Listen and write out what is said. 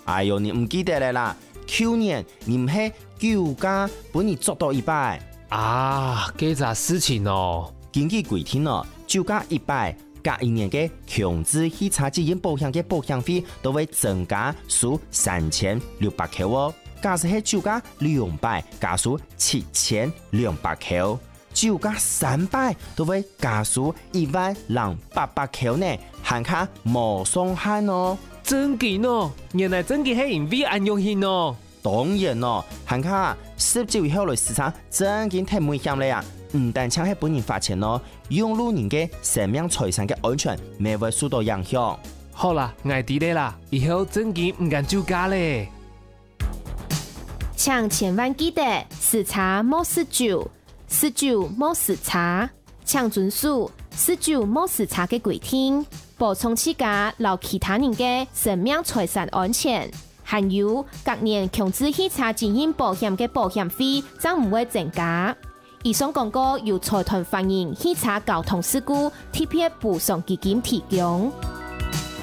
哎呦，你唔記得了啦？去年你唔係酒駕本你捉到100 啊，這件事情哦。 根據規定哦，酒駕100，隔1年嘅強制汽車責任保險嘅保險費都會增加數3600塊哦。假使係酒駕200，加數7200塊。酒駕300都會加數10800塊呢，限卡無上限哦。 真嘅哦，原來真嘅係因為安用hin哦。 當然咯，限卡19以後來市場真嘅太危險了呀！唔單止係本人罰錢咯，用路人嘅生命財產嘅安全未會受到影響。 好啦，我知道啦，以後真嘅唔敢酒駕咧。 請千萬記得試查莫試酒，試酒莫試查，請遵守試酒莫試查嘅規定，保障自家留其他人嘅生命財產安全。還有隔年強制汽車責任保險嘅保險費將唔會增加。以上廣告由財團反映汽車交通事故特別補償基金提供。